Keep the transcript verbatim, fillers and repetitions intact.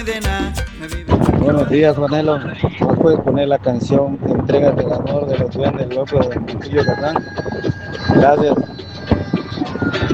Buenos días, Juanelo. ¿Vos puedes poner la canción Entrégate al amor de los Duendes Locos de Montillo Catán? Gracias.